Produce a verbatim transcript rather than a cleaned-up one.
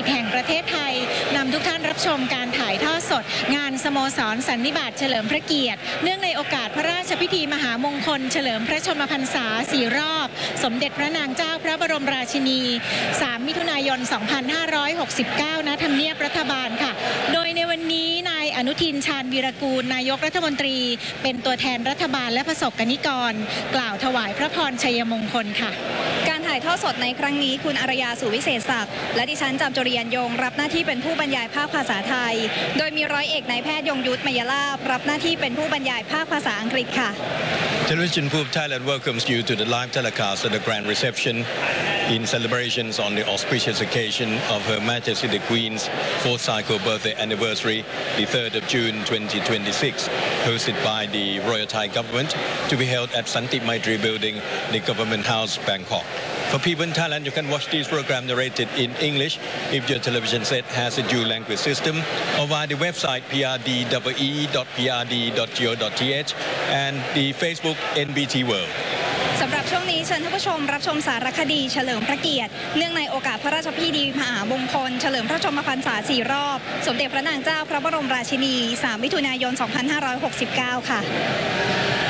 กแห่งประเทศไทยนำทุกท่านรับชมการถ่ายทอดสดงานสโมสรสันนิบาตเฉลิมพระเกียรติเนื่องในโอกาสพระราชพิธีมหามงคลเฉลิมพระชนมพรรษาสี่รอบสมเด็จพระนางเจ้าพระบรมราชินีสามมิถุนายนสองพันห้าร้อยหกสิบเก้าณทำเนียบรัฐบาลค่ะโดยในวันนี้นายอนุทินชาญวีรกูลนายกรัฐมนตรีเป็นตัวแทนรัฐบาลและประสบกนิกรกล่าวถวายพระพรชัยมงคลค่ะการถ่ายทอดสดในครั้งนี้คุณอารยาสุวิเศษศักดิ์และดิฉันจำจริยันยงรับหน้าที่เป็นผู้บรรยายภาคภาษาไทยโดยมีร้อยเอกนายแพทย์ยงยุทธมยลาภรับหน้าที่เป็นผู้บรรยายภาคภาษาอังกฤษค่ะ Television Group Thailand welcomes you to the live telecast of the grand reception in celebrations on the auspicious occasion of Her Majesty the Queen's fourth cycle birthday anniversary, the third of June twenty twenty-six, hosted by the Royal Thai Government to be held at Santip Maitri Building, the Government House, Bangkok. For people in Thailand, you can watch this program narrated in English if your television set has a dual language system or via the website p r d e e dot p r d dot go dot t h and the Facebook เอ็น บี ที World สำหรับช่วงนี้เชิญท่านผู้ชมรับชมสารคดีเฉลิมพระเกียรติเนื่องในโอกาสพระราชพิธีมหามงคลเฉลิมพระชนมพรรษาสี่รอบสมเด็จพระนางเจ้าพระบรมราชินีสามมิถุนายนสองพันห้าร้อยหกสิบเก้าค่ะ